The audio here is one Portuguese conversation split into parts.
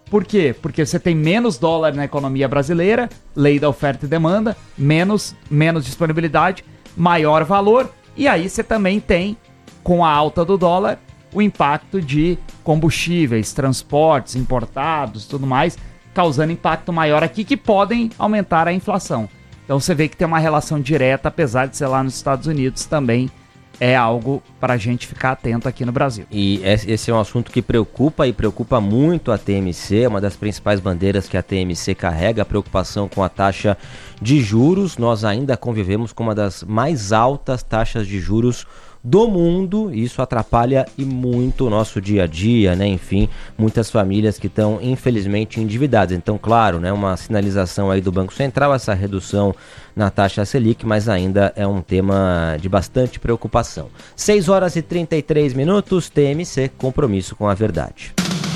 Por quê? Porque você tem menos dólar na economia brasileira, lei da oferta e demanda, menos disponibilidade, maior valor, e aí você também tem, com a alta do dólar, o impacto de combustíveis, transportes importados, tudo mais, causando impacto maior aqui que podem aumentar a inflação. Então você vê que tem uma relação direta, apesar de ser lá nos Estados Unidos também, é algo para a gente ficar atento aqui no Brasil. E esse é um assunto que preocupa e preocupa muito a TMC, é uma das principais bandeiras que a TMC carrega, a preocupação com a taxa de juros. Nós ainda convivemos com uma das mais altas taxas de juros do mundo, e isso atrapalha e muito o nosso dia a dia, né? Enfim, muitas famílias que estão infelizmente endividadas. Então, claro, né, uma sinalização aí do Banco Central, essa redução na taxa Selic, mas ainda é um tema de bastante preocupação. 6 horas e 33 minutos, TMC, compromisso com a verdade.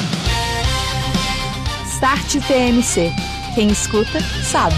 Start TMC. Quem escuta, sabe.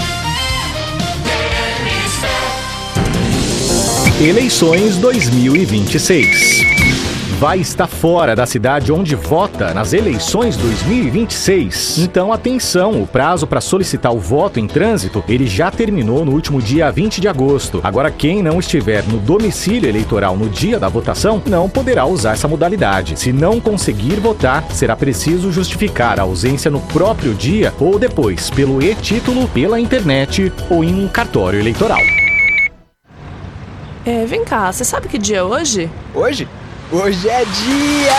Eleições 2026. Vai estar fora da cidade onde vota nas eleições 2026. Então, atenção, o prazo para solicitar o voto em trânsito, ele já terminou no último dia 20 de agosto. Agora, quem não estiver no domicílio eleitoral no dia da votação, não poderá usar essa modalidade. Se não conseguir votar, será preciso justificar a ausência no próprio dia ou depois, pelo e-título, pela internet ou em um cartório eleitoral. Vem cá, você sabe que dia é hoje? Hoje? Hoje é dia